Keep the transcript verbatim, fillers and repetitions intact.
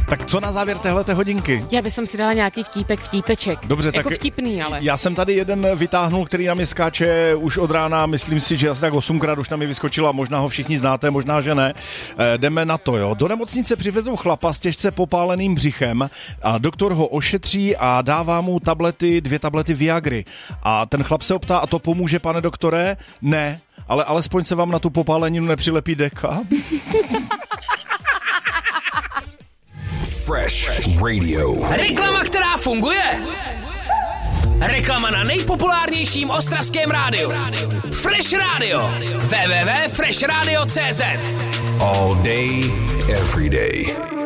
Tak co na závěr téhleté hodinky? Já bych si dala nějaký vtípek, vtípeček. Dobře, jako tak vtipný, ale. Já jsem tady jeden vytáhnul, který na mě skáče už od rána, myslím si, že asi tak osmkrát už na mě vyskočila, možná ho všichni znáte, možná, že ne. E, jdeme na to, jo. Do nemocnice přivezou chlapa s těžce popáleným břichem a doktor ho ošetří a dává mu tablety, dvě tablety Viagry. A ten chlap se optá, a to pomůže, pane doktore? Ne, ale alespoň se vám na tu popáleninu nepřilepí deka. Fresh Radio. Reklama, která funguje. Reklama na nejpopulárnějším ostravském rádiu. Fresh Radio. w w w tečka fresh radio tečka c z. All day, every day.